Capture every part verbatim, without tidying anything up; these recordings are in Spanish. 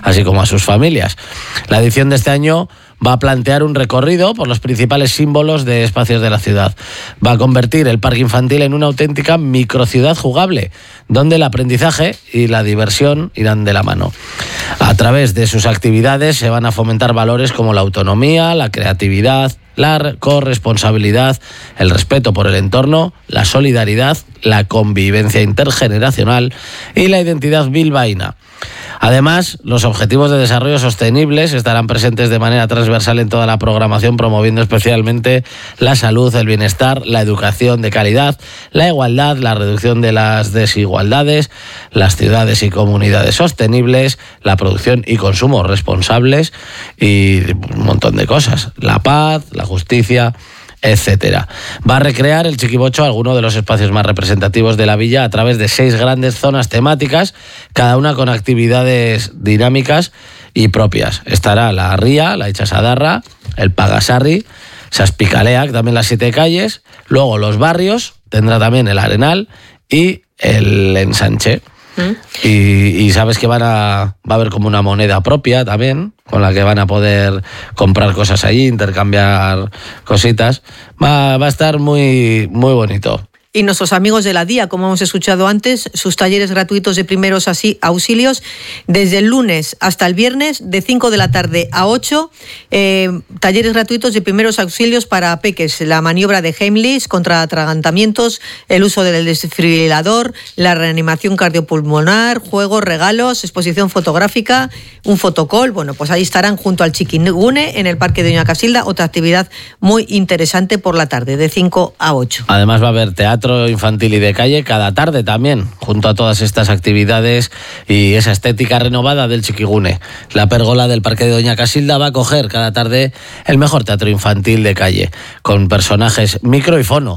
así como a sus familias. La edición de este año va a plantear un recorrido por los principales símbolos de espacios de la ciudad. Va a convertir el parque infantil en una auténtica microciudad jugable, donde el aprendizaje y la diversión irán de la mano. A través de sus actividades se van a fomentar valores como la autonomía, la creatividad, la corresponsabilidad, el respeto por el entorno, la solidaridad, la convivencia intergeneracional y la identidad bilbaína. Además, los objetivos de desarrollo sostenibles estarán presentes de manera transversal en toda la programación, promoviendo especialmente la salud, el bienestar, la educación de calidad, la igualdad, la reducción de las desigualdades, las ciudades y comunidades sostenibles, la producción y consumo responsables y un montón de cosas. La paz, la justicia, etcétera. Va a recrear el Chiquibocho algunos de los espacios más representativos de la villa a través de seis grandes zonas temáticas, cada una con actividades dinámicas y propias. Estará la Ría, la Itxasadarra, el Pagasarri, Saspicaleac, también las siete calles, luego los barrios, tendrá también el Arenal y el Ensanche. ¿Mm? Y, y sabes que van a, va a haber como una moneda propia también, con la que van a poder comprar cosas allí, intercambiar cositas. Va, va a estar muy, muy bonito. Y nuestros amigos de la D I A, como hemos escuchado antes, sus talleres gratuitos de primeros auxilios desde el lunes hasta el viernes de cinco de la tarde a ocho, eh, talleres gratuitos de primeros auxilios para peques, la maniobra de Heimlich contra atragantamientos, el uso del desfibrilador, la reanimación cardiopulmonar, juegos, regalos, exposición fotográfica, un fotocall. Bueno, pues ahí estarán junto al Chiquigune en el Parque de Doña Casilda, otra actividad muy interesante por la tarde, de cinco a ocho. Además va a haber teatro infantil y de calle cada tarde también, junto a todas estas actividades y esa estética renovada del Chiquigune. La pérgola del Parque de Doña Casilda va a acoger cada tarde el mejor teatro infantil de calle, con personajes micro y fono.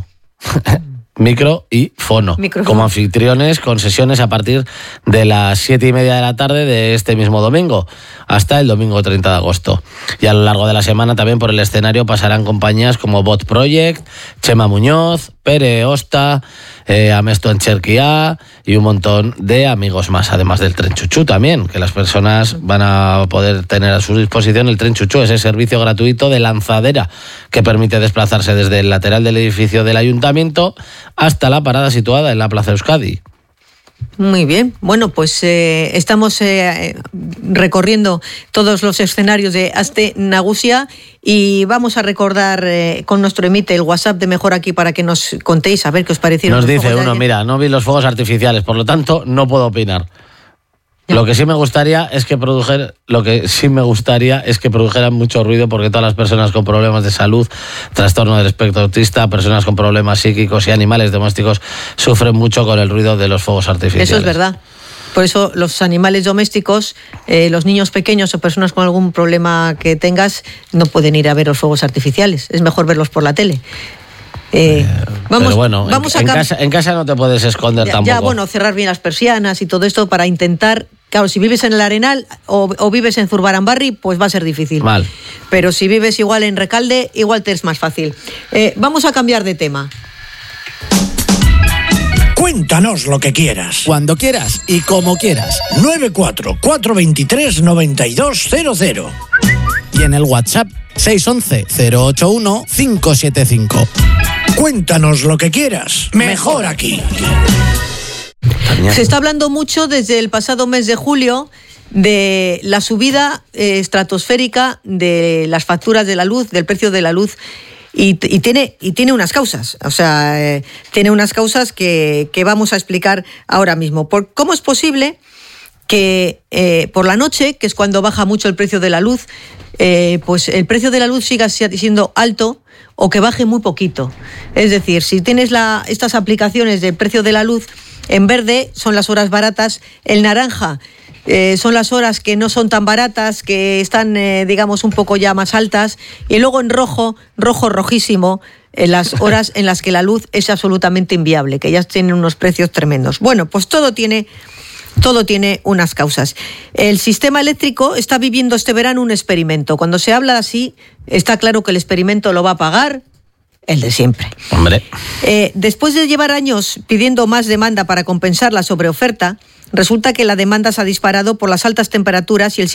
Micro y fono, Microfono. Como anfitriones, con sesiones a partir de las siete y media de la tarde de este mismo domingo hasta el domingo treinta de agosto. Y a lo largo de la semana también por el escenario pasarán compañías como Bot Project, Chema Muñoz, Pere Osta, eh, Amesto Encherquia y un montón de amigos más, además del Tren Chuchú también, que las personas van a poder tener a su disposición el Tren Chuchú, ese servicio gratuito de lanzadera que permite desplazarse desde el lateral del edificio del ayuntamiento hasta la parada situada en la Plaza Euskadi. Muy bien, bueno, pues eh, estamos eh, recorriendo todos los escenarios de Aste Nagusia y vamos a recordar eh, con nuestro emite el WhatsApp de Mejor Aquí para que nos contéis a ver qué os parecieron. Nos dice uno, mira, no vi los fuegos artificiales, por lo tanto no puedo opinar. Ya. Lo que sí me gustaría es que produjer, lo que sí me gustaría es que produjeran mucho ruido, porque todas las personas con problemas de salud, trastorno del espectro autista, personas con problemas psíquicos y animales domésticos sufren mucho con el ruido de los fuegos artificiales. Eso es verdad. Por eso los animales domésticos, eh, los niños pequeños o personas con algún problema que tengas no pueden ir a ver los fuegos artificiales. Es mejor verlos por la tele. Eh, eh, vamos, pero bueno, vamos en, a en, casa, en casa no te puedes esconder ya, tampoco. Ya, bueno, cerrar bien las persianas y todo esto para intentar. Claro, si vives en el Arenal o, o vives en Zurbaranbarri, pues va a ser difícil. Mal. Pero si vives igual en Recalde, igual te es más fácil. Eh, vamos a cambiar de tema. Cuéntanos lo que quieras. Cuando quieras y como quieras. nueve cuatro cuatro dos tres nueve dos cero cero. Y en el WhatsApp seis once cero ocho uno cinco siete cinco. Cuéntanos lo que quieras. Mejor aquí. Se está hablando mucho desde el pasado mes de julio de la subida eh, estratosférica de las facturas de la luz, del precio de la luz, y, y, tiene, y tiene unas causas, o sea, eh, tiene unas causas que, que vamos a explicar ahora mismo. Por, ¿Cómo es posible que eh, por la noche, que es cuando baja mucho el precio de la luz, eh, pues el precio de la luz siga siendo alto o que baje muy poquito? Es decir, si tienes la, estas aplicaciones del precio de la luz, en verde son las horas baratas, el naranja eh, son las horas que no son tan baratas, que están, eh, digamos, un poco ya más altas, y luego en rojo, rojo rojísimo, en las horas en las que la luz es absolutamente inviable, que ya tienen unos precios tremendos. Bueno, pues todo tiene, todo tiene unas causas. El sistema eléctrico está viviendo este verano un experimento. Cuando se habla así, está claro que el experimento lo va a pagar el de siempre. Hombre. Eh, después de llevar años pidiendo más demanda para compensar la sobreoferta, resulta que la demanda se ha disparado por las altas temperaturas y el